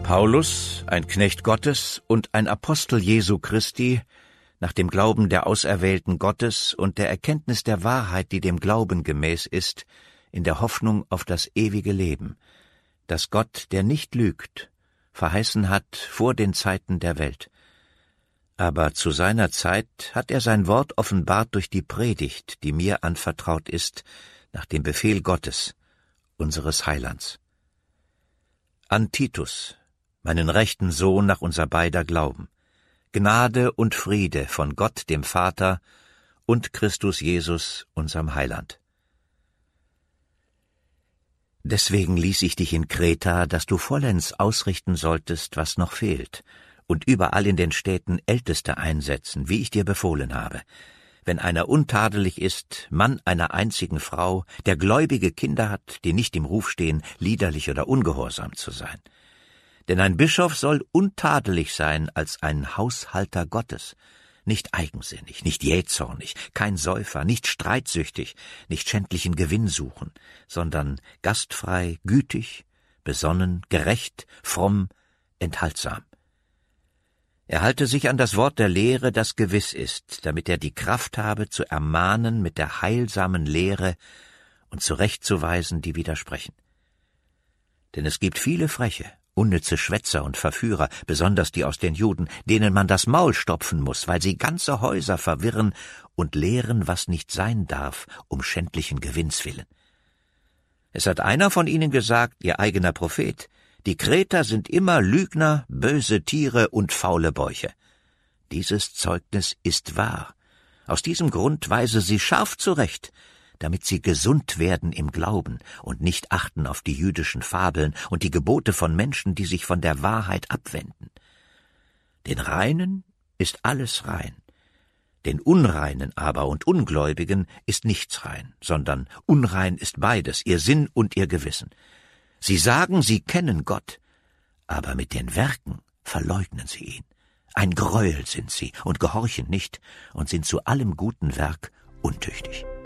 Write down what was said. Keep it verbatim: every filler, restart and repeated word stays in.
Paulus, ein Knecht Gottes und ein Apostel Jesu Christi, nach dem Glauben der Auserwählten Gottes und der Erkenntnis der Wahrheit, die dem Glauben gemäß ist, in der Hoffnung auf das ewige Leben, das Gott, der nicht lügt, verheißen hat vor den Zeiten der Welt. Aber zu seiner Zeit hat er sein Wort offenbart durch die Predigt, die mir anvertraut ist, nach dem Befehl Gottes, unseres Heilands. An Titus, meinen rechten Sohn nach unser beider Glauben, Gnade und Friede von Gott dem Vater und Christus Jesus, unserem Heiland. Deswegen ließ ich dich in Kreta, dass du vollends ausrichten solltest, was noch fehlt, und überall in den Städten Älteste einsetzen, wie ich dir befohlen habe. Wenn einer untadelig ist, Mann einer einzigen Frau, der gläubige Kinder hat, die nicht im Ruf stehen, liederlich oder ungehorsam zu sein. Denn ein Bischof soll untadelig sein als ein Haushalter Gottes, nicht eigensinnig, nicht jähzornig, kein Säufer, nicht streitsüchtig, nicht schändlichen Gewinn suchen, sondern gastfrei, gütig, besonnen, gerecht, fromm, enthaltsam. Er halte sich an das Wort der Lehre, das gewiss ist, damit er die Kraft habe, zu ermahnen mit der heilsamen Lehre und zurechtzuweisen, die widersprechen. Denn es gibt viele Freche, unnütze Schwätzer und Verführer, besonders die aus den Juden, denen man das Maul stopfen muß, weil sie ganze Häuser verwirren und lehren, was nicht sein darf, um schändlichen Gewinns willen. Es hat einer von ihnen gesagt, ihr eigener Prophet, die Kreter sind immer Lügner, böse Tiere und faule Bäuche. Dieses Zeugnis ist wahr. Aus diesem Grund weise sie scharf zurecht, damit sie gesund werden im Glauben und nicht achten auf die jüdischen Fabeln und die Gebote von Menschen, die sich von der Wahrheit abwenden. Den Reinen ist alles rein, den Unreinen aber und Ungläubigen ist nichts rein, sondern unrein ist beides, ihr Sinn und ihr Gewissen. Sie sagen, sie kennen Gott, aber mit den Werken verleugnen sie ihn. Ein Greuel sind sie und gehorchen nicht und sind zu allem guten Werk untüchtig.